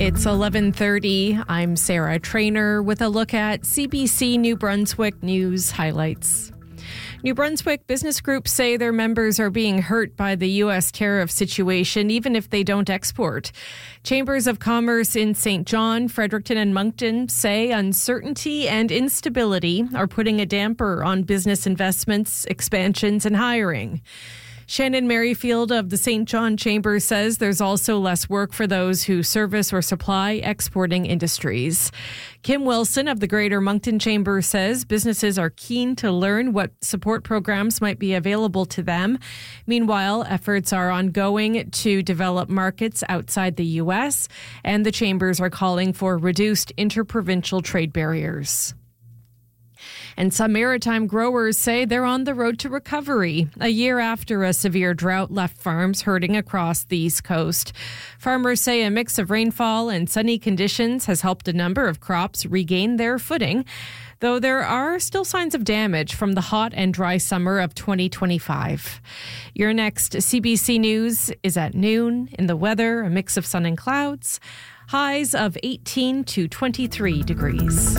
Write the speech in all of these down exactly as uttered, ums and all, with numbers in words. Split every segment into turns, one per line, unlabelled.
It's eleven thirty. I'm Sarah Trainer with a look at C B C New Brunswick news highlights. New Brunswick business groups say their members are being hurt by the U S tariff situation, even if they don't export. Chambers of Commerce in Saint John, Fredericton, and Moncton say uncertainty and instability are putting a damper on business investments, expansions, and hiring. Shannon Merrifield of the Saint John Chamber says there's also less work for those who service or supply exporting industries. Kim Wilson of the Greater Moncton Chamber says businesses are keen to learn what support programs might be available to them. Meanwhile, efforts are ongoing to develop markets outside the U S, and the chambers are calling for reduced interprovincial trade barriers. And some maritime growers say they're on the road to recovery, a year after a severe drought left farms hurting across the East Coast. Farmers say a mix of rainfall and sunny conditions has helped a number of crops regain their footing, though there are still signs of damage from the hot and dry summer of twenty twenty-five. Your next C B C News is at noon. In the weather, a mix of sun and clouds, highs of eighteen to twenty-three degrees.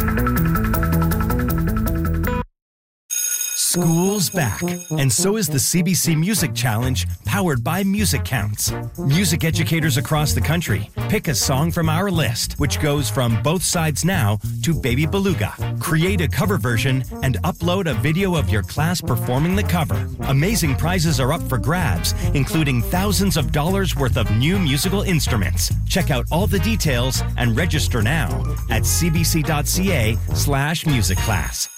School's back, and so is the C B C Music Challenge, powered by Music Counts. Music educators across the country pick a song from our list, which goes from Both Sides Now to Baby Beluga. Create a cover version and upload a video of your class performing the cover. Amazing prizes are up for grabs, including thousands of dollars worth of new musical instruments. Check out all the details and register now at cbc.ca slash music class.